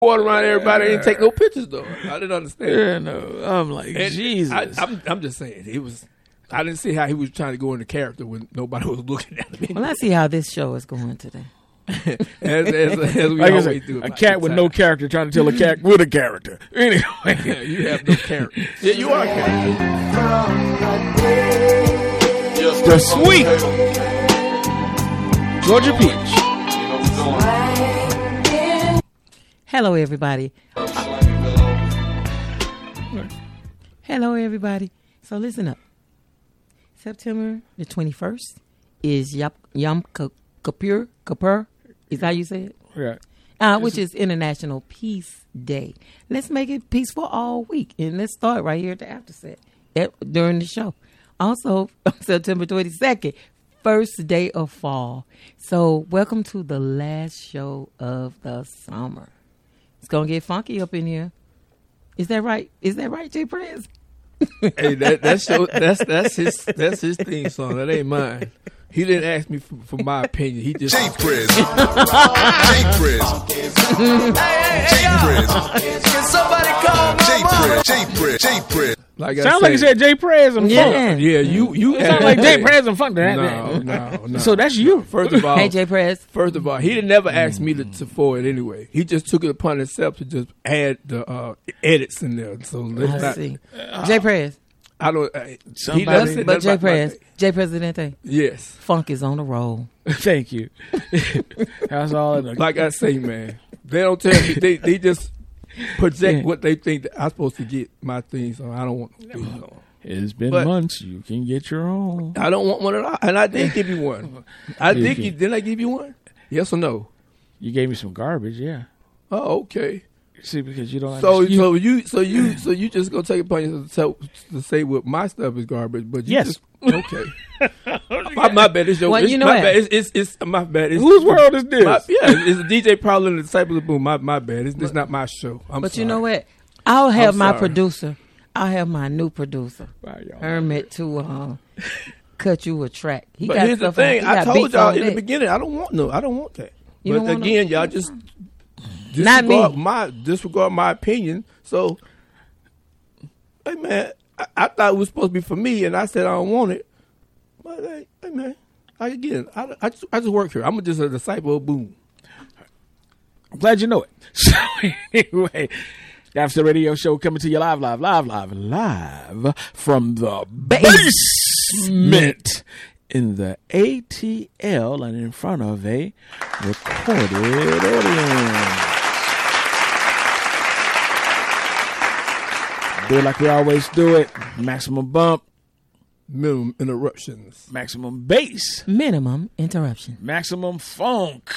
water around everybody and take no pictures though. I didn't understand. Yeah, no. I'm like, And Jesus. I'm just saying it was. I didn't see how he was trying to go into character when nobody was looking at him. Well, let's see how this show is going today. as we like always I said, do. a cat with no character trying to tell a cat with a character. Anyway, You have no character. Yeah, you are a character. the sweet Georgia Peach. Hello, everybody. Hello, everybody. So listen up. September the 21st is Yom Kippur. Is that how you say it? Right. Which is International Peace Day. Let's make it peaceful all week. And let's start right here at the after set during the show. Also, September 22nd, first day of fall. So welcome to the last show of the summer. It's going to get funky up in here. Is that right? Is that right, Jay Prez? Hey, that's his theme song. That ain't mine. He didn't ask me for my opinion. He just Jay Prez. Jay Prez. Jay Prez. Can somebody call Jay my Prez. Jay Prez. Jay Prez. like I Sounds like you said Jay Prez and Yeah. funk. Yeah, you. It sounds like Jay Prez and funk. No. So that's you. First of all, Hey, Jay Prez. he didn't never ask me to for it anyway. He just took it upon himself to just add the edits in there. So let's I not. see. Jay Prez. I don't. Somebody- He never said But nothing Jay about my Prez. thing. Jay Presidente. Yes, Funk is on the roll. Thank you. That's all. like I say, man. They don't tell me. They just project what they think that I'm supposed to get my things on. I don't want no things on. It's been But- months. You can get your own. I don't want one at all. And I did give you one. Didn't I give you one? Yes or no? You gave me some garbage, yeah. Oh, okay. See, because you don't. So understand. you just gonna take it upon yourself to say what my stuff is garbage, but you Yes. just, okay. my bad. It's your. Well, it's you know my what? bad. It's my bad. It's, Whose world is this? It's DJ Prowler and the Disciples of Boom. My bad. It's not my show. But you know what? I'll have I'm my sorry. producer. I'll have my new producer, Wow, y'all. Hermit, to cut you a track. He But got here's the stuff on- thing. he I got told beats y'all on in the deck. beginning. I don't want that. You But don't want again, y'all just Not me. disregard my opinion. So, hey man, I thought it was supposed to be for me, and I said I don't want it. But hey man, I just work here. I'm just a disciple of Boom. I'm glad you know it. So anyway, After Radio Show coming to you live from the basement in the ATL and in front of a recorded audience. Do it like we always do it. Maximum bump, Minimum interruptions. maximum bass, Minimum interruption. maximum funk.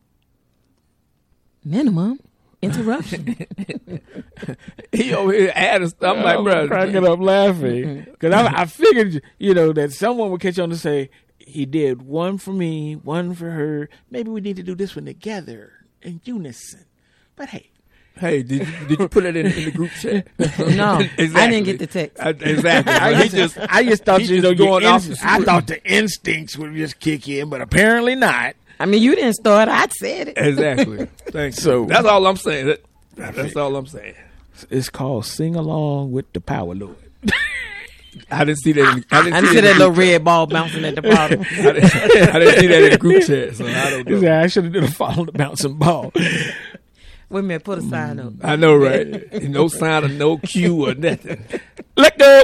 Minimum interruption. He over here adding stuff. I'm like, bro, cracking up laughing because I figured, that someone would catch on to say he did one for me, one for her. Maybe we need to do this one together in unison. But hey, hey, did you put it in the group chat? No, Exactly. I didn't get the text. Exactly. I just thought he just going off the I script. thought the instincts would just kick in, but apparently not. I mean, you didn't start. I said it. Exactly. Thanks. So- That's all I'm saying. That's all I'm saying. It's called "Sing Along with the Power Lord." I didn't see that. I I didn't see that little red ball bouncing at the bottom. I didn't see that in the group chat, so I don't He know. said, I should have done a follow the bouncing ball. Wait a minute, put a sign up. I know, right? No sign of no cue or nothing. Let go.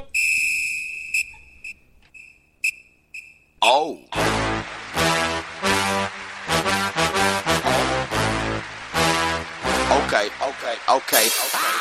Oh. Okay.